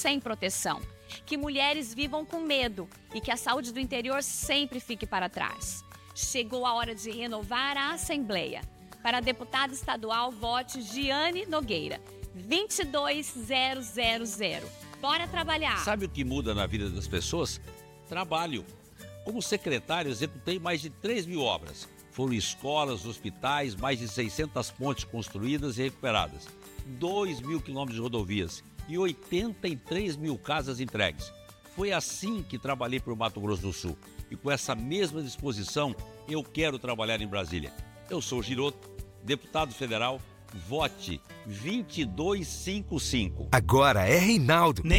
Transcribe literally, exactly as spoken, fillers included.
sem proteção, que mulheres vivam com medo e que a saúde do interior sempre fique para trás. Chegou a hora de renovar a Assembleia. Para a deputada estadual, vote Giane Nogueira, vinte e dois zero zero zero. Bora trabalhar! Sabe o que muda na vida das pessoas? Trabalho. Como secretário, executei mais de três mil obras. Foram escolas, hospitais, mais de seiscentas pontes construídas e recuperadas, dois mil quilômetros de rodovias e oitenta e três mil casas entregues. Foi assim que trabalhei para o Mato Grosso do Sul. E com essa mesma disposição, eu quero trabalhar em Brasília. Eu sou Giroto, deputado federal, vote vinte e dois cinquenta e cinco. Agora é Reinaldo.